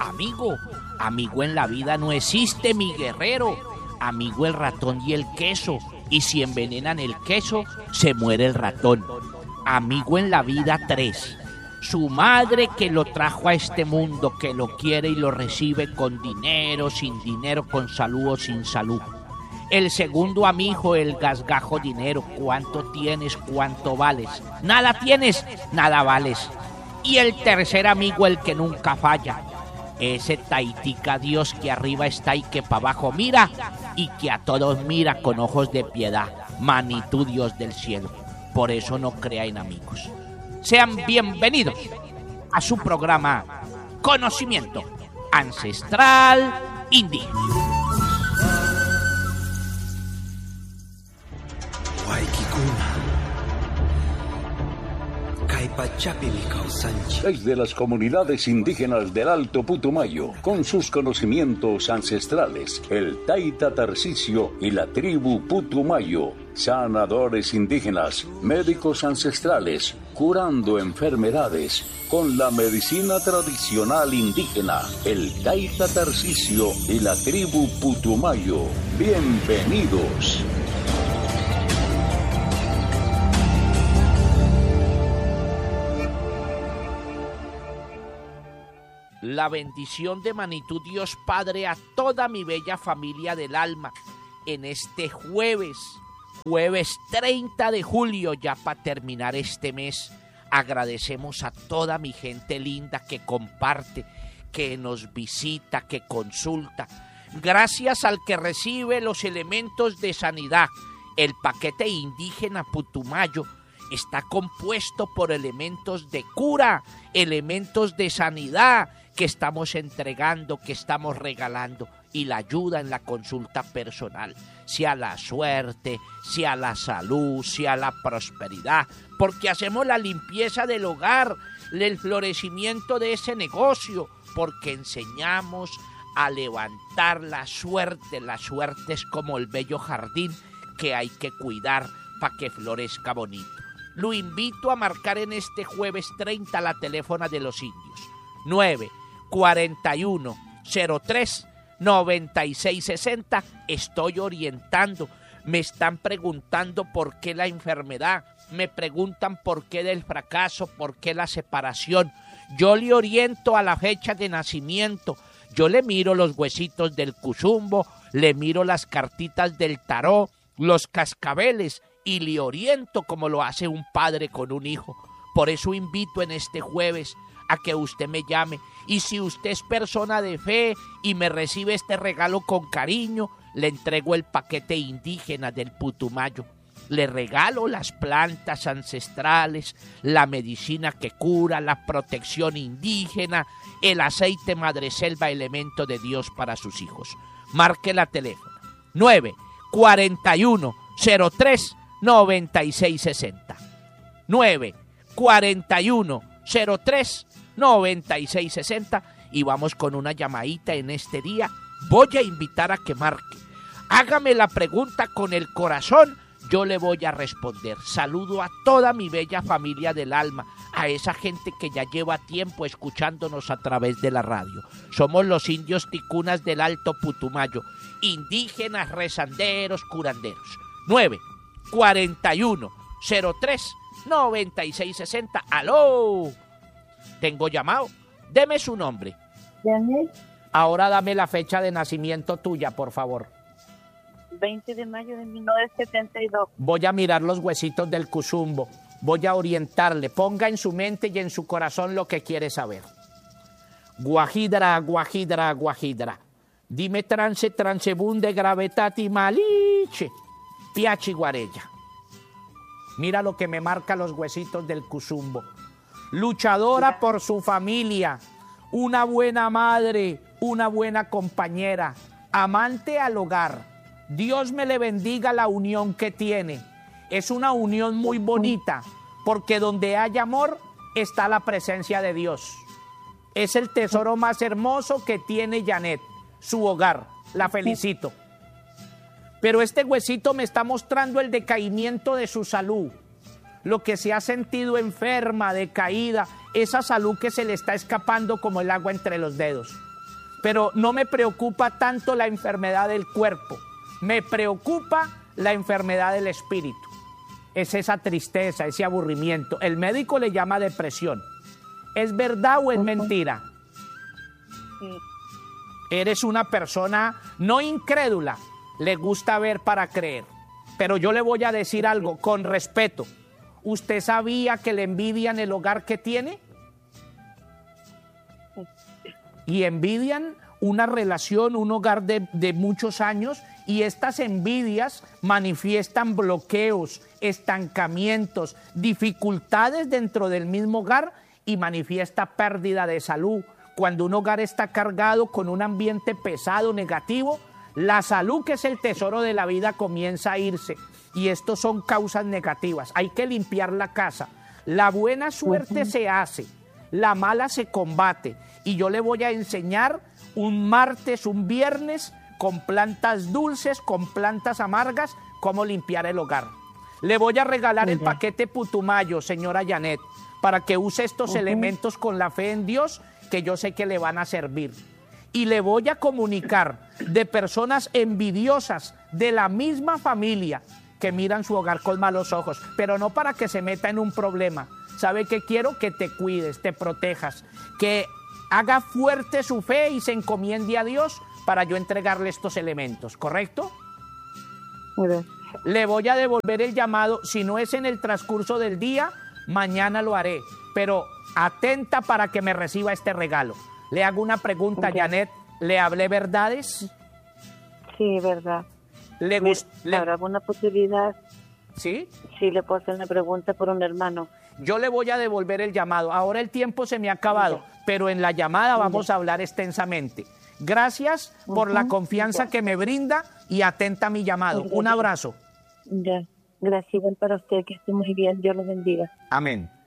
amigo en la vida no existe, mi guerrero. Amigo el ratón y el queso, y si envenenan el queso, se muere el ratón. Amigo en la vida 3, su madre que lo trajo a este mundo, que lo quiere y lo recibe con dinero, sin dinero, con salud o sin salud. El segundo amigo, el gasgajo dinero, ¿cuánto tienes, cuánto vales? Nada tienes, nada vales. Y el tercer amigo, el que nunca falla, ese taitica Dios que arriba está y que para abajo mira, y que a todos mira con ojos de piedad, magnitud Dios del cielo. Por eso no crea en amigos. Sean bienvenidos a su programa Conocimiento Ancestral Indígena. Desde las comunidades indígenas del Alto Putumayo, con sus conocimientos ancestrales, el Taita Tarcisio y la tribu Putumayo, sanadores indígenas, médicos ancestrales, curando enfermedades con la medicina tradicional indígena, el Taita Tarcisio y la tribu Putumayo. Bienvenidos. La bendición de magnitud Dios Padre a toda mi bella familia del alma en este jueves 30 de julio, ya para terminar este mes. Agradecemos a toda mi gente linda que comparte, que nos visita, que consulta. Gracias al que recibe los elementos de sanidad. El paquete indígena Putumayo está compuesto por elementos de cura, elementos de sanidad que estamos entregando, que estamos regalando, y la ayuda en la consulta personal, sea la suerte, sea la salud, sea la prosperidad, porque hacemos la limpieza del hogar, el florecimiento de ese negocio, porque enseñamos a levantar la suerte. La suerte es como el bello jardín que hay que cuidar para que florezca bonito. Lo invito a marcar en este jueves 30 la teléfona de los indios, 941-03-9660. Estoy orientando, me están preguntando por qué la enfermedad, me preguntan por qué del fracaso, por qué la separación. Yo le oriento a la fecha de nacimiento, yo le miro los huesitos del cuzumbo, le miro las cartitas del tarot, los cascabeles, y le oriento como lo hace un padre con un hijo. Por eso invito en este jueves a que usted me llame, y si usted es persona de fe y me recibe este regalo con cariño, le entrego el paquete indígena del Putumayo. Le regalo las plantas ancestrales, la medicina que cura, la protección indígena, el aceite madreselva, elemento de Dios para sus hijos. Marque la teléfono 941-03-9660. 941-03-9660, y vamos con una llamadita en este día. Voy a invitar a que marque. Hágame la pregunta con el corazón, yo le voy a responder. Saludo a toda mi bella familia del alma, a esa gente que ya lleva tiempo escuchándonos a través de la radio. Somos los indios ticunas del Alto Putumayo, indígenas, rezanderos, curanderos. 941-03-9660. ¡Aló! Tengo llamado. Deme su nombre. Janet. Ahora dame la fecha de nacimiento tuya, por favor. 20 de mayo de 1972. Voy a mirar los huesitos del cuzumbo. Voy a orientarle. Ponga en su mente y en su corazón lo que quiere saber. Guajidra, guajidra, guajidra. Dime transebunde gravetati maliche. Piachi guarella. Mira lo que me marca los huesitos del cuzumbo. Luchadora por su familia, una buena madre, una buena compañera, amante al hogar. Dios me le bendiga la unión que tiene. Es una unión muy bonita, porque donde hay amor está la presencia de Dios. Es el tesoro más hermoso que tiene Janet, su hogar. La felicito. Pero este huesito me está mostrando el decaimiento de su salud. Lo que se ha sentido enferma, decaída, esa salud que se le está escapando como el agua entre los dedos. pero no me preocupa tanto la enfermedad del cuerpo, me preocupa la enfermedad del espíritu. Es esa tristeza, ese aburrimiento. El médico le llama depresión. ¿Es verdad o es mentira? Sí. Eres una persona no incrédula, le gusta ver para creer. Pero yo le voy a decir algo con respeto. ¿Usted sabía que le envidian el hogar que tiene? Y envidian una relación, un hogar de muchos años, y estas envidias manifiestan bloqueos, estancamientos, dificultades dentro del mismo hogar y manifiesta pérdida de salud. Cuando un hogar está cargado con un ambiente pesado, negativo, la salud, que es el tesoro de la vida, comienza a irse. Y estos son causas negativas. Hay que limpiar la casa. La buena suerte se hace, la mala se combate. Y yo le voy a enseñar un martes, un viernes, con plantas dulces, con plantas amargas, cómo limpiar el hogar. Le voy a regalar el paquete Putumayo, señora Janet, para que use estos elementos con la fe en Dios, que yo sé que le van a servir. Y le voy a comunicar de personas envidiosas de la misma familia que miran su hogar con malos ojos, pero no para que se meta en un problema. ¿Sabe qué quiero? Que te cuides, te protejas, que haga fuerte su fe y se encomiende a Dios para yo entregarle estos elementos, ¿correcto? Muy bien. Le voy a devolver el llamado, si no es en el transcurso del día, mañana lo haré, pero atenta para que me reciba este regalo. Le hago una pregunta, Janet, ¿le hablé verdades? Sí, verdad. ¿Habrá alguna posibilidad? ¿Sí? Sí, le puedo hacer una pregunta por un hermano. Yo le voy a devolver el llamado. Ahora el tiempo se me ha acabado, pero en la llamada vamos a hablar extensamente. Gracias por la confianza que me brinda y atenta a mi llamado. Un abrazo. Ya. Gracias igual para usted, que esté muy bien. Dios lo bendiga. Amén.